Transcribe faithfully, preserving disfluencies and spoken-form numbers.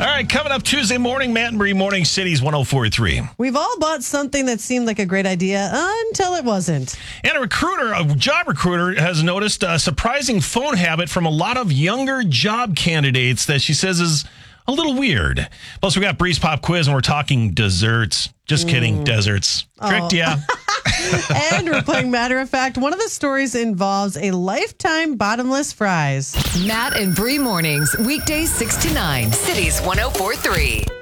All right, coming up Tuesday morning, Matt and Bree Morning Cities one oh four point three. We've all bought something that seemed like a great idea until it wasn't. And a recruiter, a job recruiter, has noticed a surprising phone habit from a lot of younger job candidates that she says is a little weird. Plus, we got Bree's Pop Quiz, and we're talking desserts. Just kidding, deserts. Tricked ya. And we're playing Matter of Fact. One of the stories involves a lifetime bottomless fries. Matt and Bree Mornings, weekdays six to nine, Cities one oh four point three.